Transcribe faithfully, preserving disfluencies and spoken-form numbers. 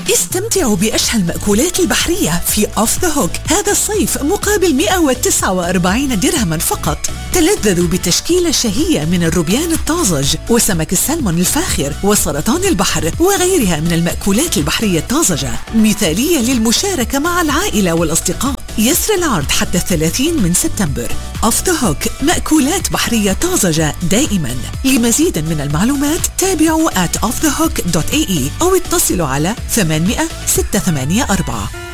استمتعوا بأشهى المأكولات البحرية في أوف ذا هوك هذا الصيف مقابل مئة وتسعة وأربعين درهما فقط. تلذذوا بتشكيلة شهية من الروبيان الطازج وسمك السلمون الفاخر وسرطان البحر وغيرها من المأكولات البحرية الطازجة، مثالية للمشاركة مع العائلة والأصدقاء. يسر العرض حتى الثلاثين من سبتمبر. أوف ذا هوك، مأكولات بحرية طازجة دائما. لمزيد من المعلومات تابعوا at off the hook dot a e أو اتصلوا على ثمانية ستة ثمانية أربعة.